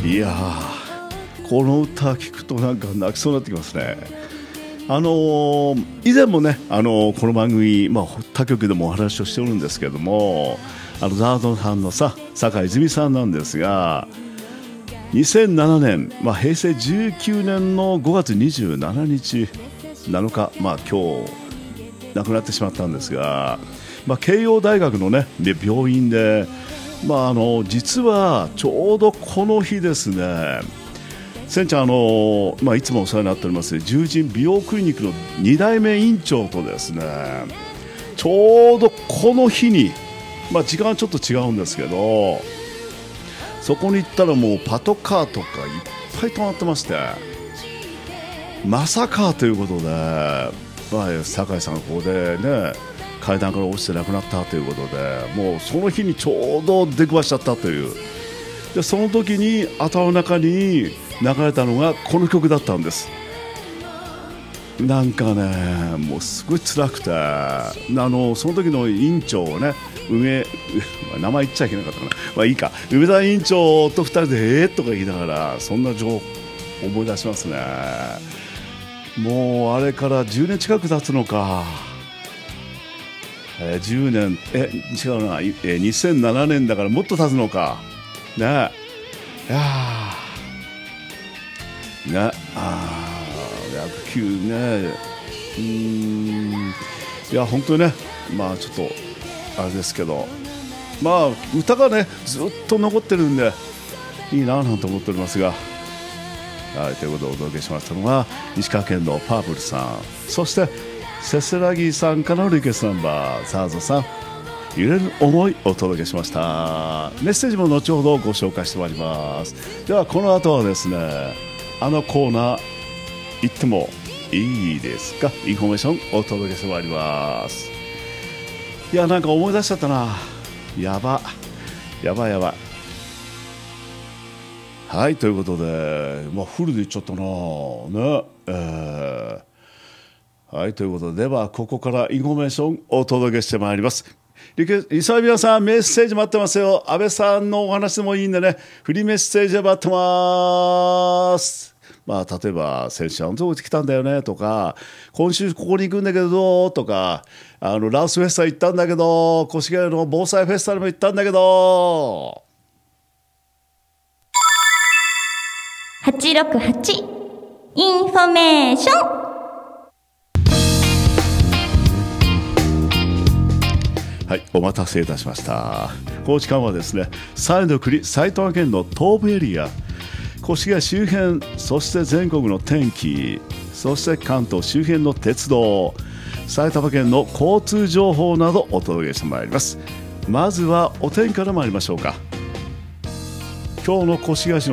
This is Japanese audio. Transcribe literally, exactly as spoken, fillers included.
いやー、この歌聞くとなんか泣きそうになってきますね。あのー、以前もね、あのー、この番組、まあ、他局でもお話をしておるんですけども、あのザードさんのさ坂井泉さんなんですが、にせんななねん、まあ、平成じゅうきゅうねんのごがつにじゅうしちにちなのか、まあ、今日亡くなってしまったんですが、まあ、慶応大学の、ね、で病院で、まあ、あの実はちょうどこの日ですね、せんちゃん、あの、まあ、いつもお世話になっております獣人美容クリニックのにだいめ院長とですね、ちょうどこの日に、まあ、時間はちょっと違うんですけど、そこに行ったらもうパトカーとかいっぱい止まってまして、まさかということで、まあ、酒井さんがここでね階段から落ちて亡くなったということで、もうその日にちょうど出くわしちゃったという。でその時に頭の中に流れたのがこの曲だったんです。なんかね、もうすごい辛くて、あのその時の院長をね、梅名前言っちゃいけなかったかな、まあいいか、梅田院長とふたりでえーっとか言いながら、そんな情報思い出しますね。もうあれからじゅうねん近く経つのか、えー、じゅうねん、え違うな、えー、にせんななねんだからもっと経つのかね。いやーね、あ野球ね、うーん、いや本当にね、まあちょっとあれですけど、まあ歌がねずっと残ってるんでいいななんて思っておりますが、はい、ということでお届けしましたのは石川県のパープルさん、そしてせせらぎさんからのリクエストナンバー、ザーゾさん揺れる思いをお届けしました。メッセージも後ほどご紹介してまいります。ではこの後はですね、あのコーナー行ってもいいですか、インフォメーションをお届けしてまいります。いや、なんか思い出しちゃったな、やばやばやば。はい、ということで、まあ、フルで言っちゃったなね、えー、はい、ということで、ではここからインフォメーションをお届けしてまいります。リサビアさん、メッセージ待ってますよ。安倍さんのお話でもいいんでね、フリーメッセージ待ってます。まあ、例えば先週あのとこ来たんだよねとか、今週ここに行くんだけどとか、あのラウスフェスタ行ったんだけど、越谷の防災フェスタにも行ったんだけど。 はちろくはちインフォメーション。 はい、お待たせいたしました。この時間はですね、西の国埼玉県の東部エリア、越谷周辺、そして全国の天気、そして関東周辺の鉄道、埼玉県の交通情報などお届けしてまいります。まずはお天気から参りましょうか。今日の越谷市の